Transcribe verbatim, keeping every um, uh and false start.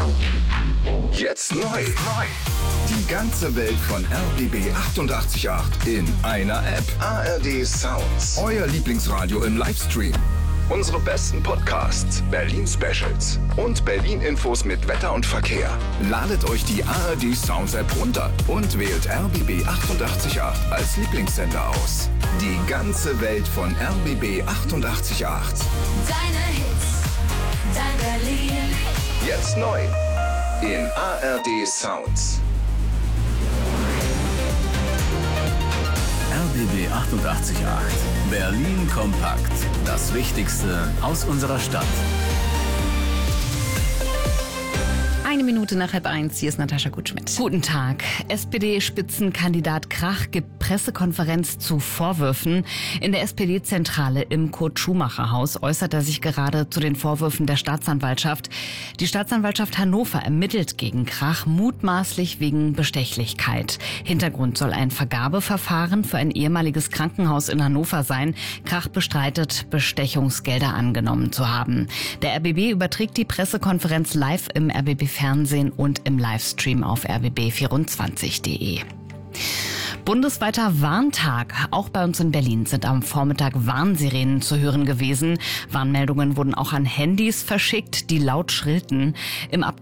Jetzt neu. neu. Die ganze Welt von R B B achtundachtzig Komma acht in einer App. A R D Sounds. Euer Lieblingsradio im Livestream. Unsere besten Podcasts, Berlin-Specials und Berlin-Infos mit Wetter und Verkehr. Ladet euch die A R D Sounds App runter und wählt R B B achtundachtzig Komma acht als Lieblingssender aus. Die ganze Welt von R B B achtundachtzig Komma acht. Deine Hits, dein Berlin. Jetzt neu in A R D Sounds. R B B achtundachtzig Komma acht. Berlin kompakt. Das Wichtigste aus unserer Stadt. Eine Minute nach halb eins, hier ist Natascha Gutschmidt. Guten Tag. S P D-Spitzenkandidat Krach gibt Pressekonferenz zu Vorwürfen. In der S P D-Zentrale im Kurt-Schumacher-Haus äußert er sich gerade zu den Vorwürfen der Staatsanwaltschaft. Die Staatsanwaltschaft Hannover ermittelt gegen Krach mutmaßlich wegen Bestechlichkeit. Hintergrund soll ein Vergabeverfahren für ein ehemaliges Krankenhaus in Hannover sein. Krach bestreitet, Bestechungsgelder angenommen zu haben. Der R B B überträgt die Pressekonferenz live im R B B-Fernsehen und im Livestream auf r b b vierundzwanzig punkt de. Bundesweiter Warntag. Auch bei uns in Berlin sind am Vormittag Warnsirenen zu hören gewesen. Warnmeldungen wurden auch an Handys verschickt, die laut schrillten. Im